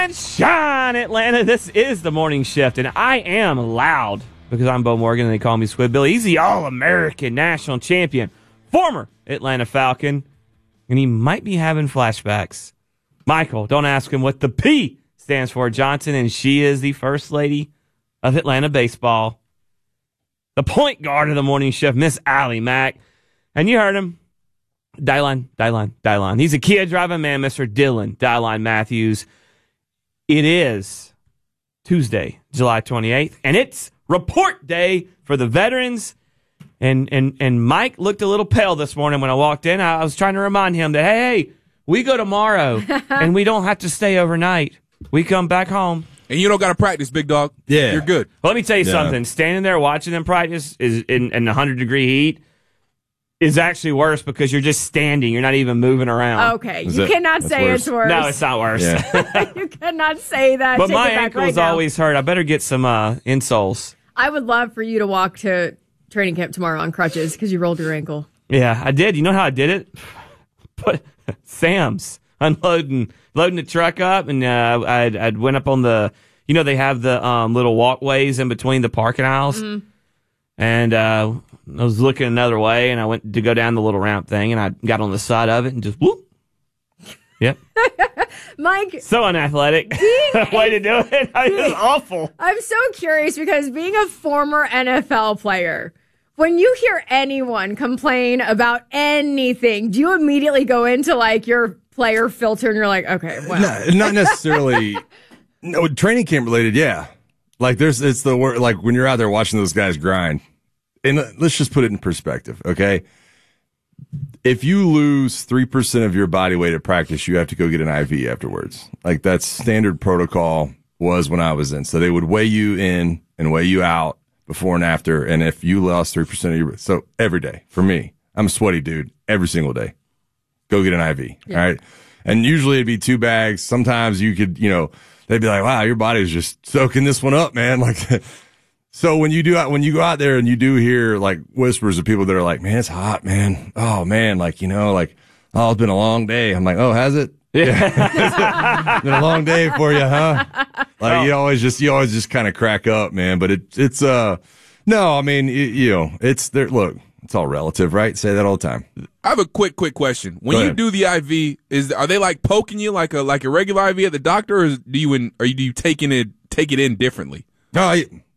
Shine, Atlanta. This is the morning shift, and I am loud because I'm Bo Morgan, and they call me Squid Billy. He's the All-American national champion, former Atlanta Falcon, and he might be having flashbacks. Michael, don't ask him what the P stands for, Johnson, and she is the first lady of Atlanta baseball. The point guard of the morning shift, Miss Allie Mack. And you heard him. Dylan. He's a Kia driving man, Mr. Dylan Dylan Matthews. It is Tuesday, July 28th, and it's report day for the veterans. And Mike looked a little pale this morning when I walked in. I was trying to remind him that, hey, we go tomorrow, and we don't have to stay overnight. We come back home. And you don't got to practice, big dog. Yeah. You're good. Well, let me tell you something. Standing there watching them practice is in 100-degree heat is actually worse because you're just standing. You're not even moving around. Okay. You cannot say worse. it's worse. No, it's not worse. Yeah. You cannot say that. But Take my it back ankle's right now. always hurt. I better get some insoles. I would love for you to walk to training camp tomorrow on crutches because you rolled your ankle. Yeah, I did. You know how I did it? But Sam's loading the truck up, and I'd went up on the, they have the little walkways in between the parking aisles, and I was looking another way, and I went to go down the little ramp thing, and I got on the side of it and just whoop. Yep. Mike. So unathletic. Way to do it. It was awful. I'm so curious because being a former NFL player, when you hear anyone complain about anything, do you immediately go into like your player filter and you're like, okay, well. No, not necessarily. No, training camp related, yeah. Like it's the word, like when you're out there watching those guys grind. And let's just put it in perspective, okay? If you lose 3% of your body weight at practice, you have to go get an IV afterwards. Like that's standard protocol was when I was in. So they would weigh you in and weigh you out before and after. And if you lost 3% of your, so every day for me, I'm a sweaty dude every single day. Go get an IV. Yeah. All right. And usually it'd be 2 bags. Sometimes you could, they'd be like, wow, your body's just soaking this one up, man. Like, so when you go out there and you do hear like whispers of people that are like, man, it's hot, man. Oh man. Like, oh, it's been a long day. I'm like, oh, has it? Yeah. It's been a long day for you, huh? Like you always just kind of crack up, man. But it's no, I mean, it's there. Look, it's all relative, right? Say that all the time. I have a quick question. When you do the IV, are they like poking you like a regular IV at the doctor, or do you take it in differently? No,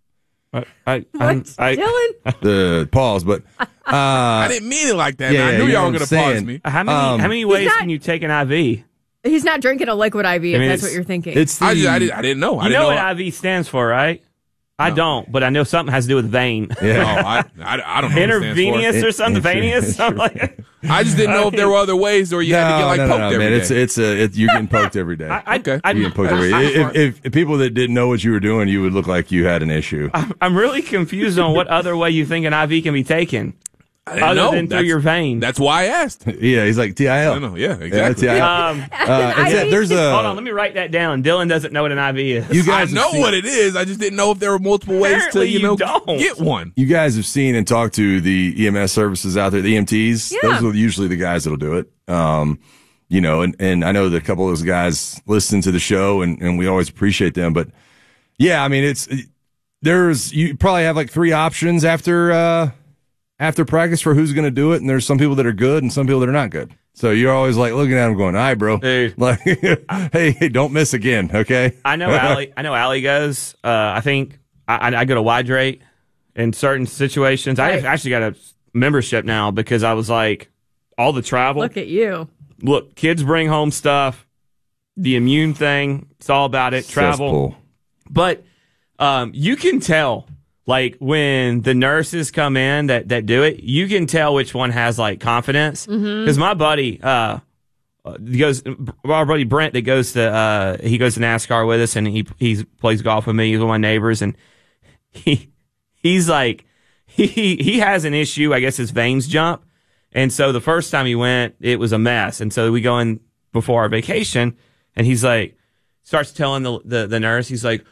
Dylan? The pause, but I didn't mean it like that. Yeah, I knew y'all were going to pause me. How many ways can you take an IV? He's not drinking a liquid IV if that's what you're thinking. I didn't know. You know what IV stands for, right? I don't, but I know something has to do with vein. Yeah. I don't know. Intravenous or something, venous, something like that. I just didn't know if there were other ways, or you had to get poked every man. day. You're getting poked every day. Okay. You're getting poked every day. If people that didn't know what you were doing, you would look like you had an issue. I'm really confused on what other way you think an IV can be taken. I didn't know. Than through your vein. That's why I asked. Yeah, he's like TIL. I know. Yeah, exactly. Yeah, there's a. Hold on, let me write that down. Dylan doesn't know what an IV is. You guys I know what it is. I just didn't know if there were multiple ways to get one. You guys have seen and talked to the EMS services out there, the EMTs. Yeah. Those are usually the guys that'll do it. And I know that a couple of those guys listen to the show, and we always appreciate them. But yeah, I mean, you probably have like 3 options after practice for who's going to do it, and there's some people that are good and some people that are not good. So you're always like looking at them going, all right, bro. Hey. Like, hey, don't miss again, okay? I know Allie goes. I think I go to Hydrate in certain situations. Right. I've actually got a membership now because I was like, all the travel. Look at you. Look, kids bring home stuff. The immune thing, it's all about it. Travel. Cesspool. But you can tell. Like when the nurses come in that do it, you can tell which one has like confidence. Because my buddy, our buddy Brent, that goes to NASCAR with us, and he plays golf with me. He's one of my neighbors, and he's like he has an issue. I guess his veins jump, and so the first time he went, it was a mess. And so we go in before our vacation, and he's like starts telling the nurse, he's like,